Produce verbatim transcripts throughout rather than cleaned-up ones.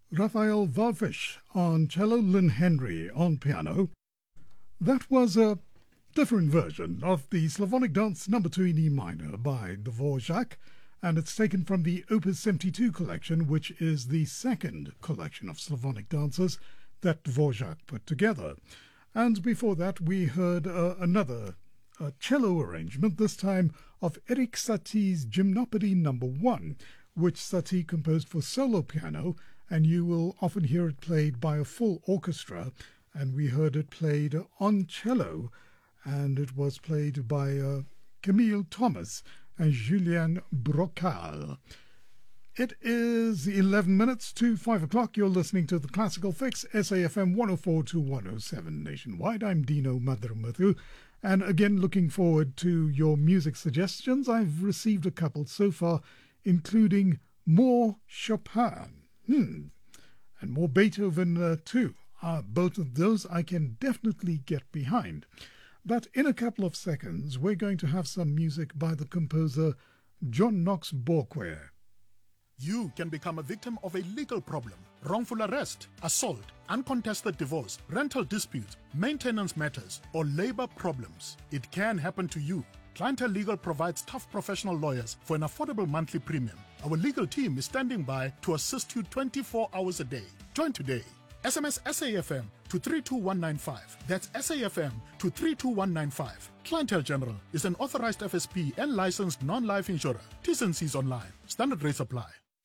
Raphael Waalfisch on cello, Lynn Henry on piano. That was a different version of the Slavonic Dance number two in E minor by Dvorak, and it's taken from the Opus seventy-two collection, which is the second collection of Slavonic dances that Dvorak put together. And before that, we heard uh, another uh, cello arrangement, this time of Erik Satie's Gymnopédie number one, which Satie composed for solo piano, and you will often hear it played by a full orchestra, and we heard it played on cello, and it was played by uh, Camille Thomas and Julien Brocal. It is eleven minutes to five o'clock. You're listening to The Classical Fix, S A F M one oh four to one oh seven nationwide. I'm Dino Madrumathu, and again looking forward to your music suggestions. I've received a couple so far, including more Chopin. Hmm. And more Beethoven uh, too. Uh, both of those I can definitely get behind. But in a couple of seconds, we're going to have some music by the composer John Knox Borquer. You can become a victim of a legal problem: wrongful arrest, assault, uncontested divorce, rental dispute, maintenance matters, or labor problems. It can happen to you. Clientele Legal provides tough professional lawyers for an affordable monthly premium. Our legal team is standing by to assist you twenty-four hours a day. Join today. S M S S A F M to three two one nine five. That's S A F M to three two one nine five. Clientele General is an authorized F S P and licensed non-life insurer. T's and C's online. Standard rates apply.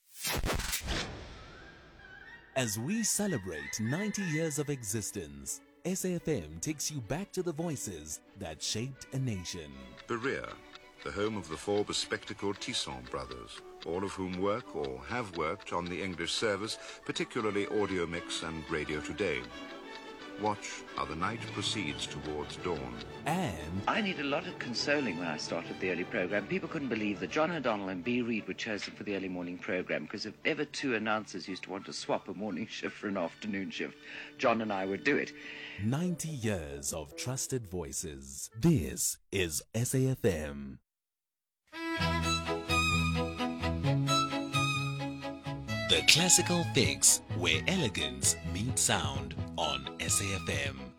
As we celebrate ninety years of existence, S A F M takes you back to the voices that shaped a nation. Berea, the home of the four bespectacled Tisson brothers, all of whom work or have worked on the English service, particularly Audio Mix and Radio Today. Watch how the night proceeds towards dawn. And I need a lot of consoling when I started the early program. People couldn't believe that John O'Donnell and B. Reid were chosen for the early morning program, because if ever two announcers used to want to swap a morning shift for an afternoon shift, John and I would do it. ninety years of trusted voices. This is S A F M. The Classical Fix, where elegance meets sound on S A F M.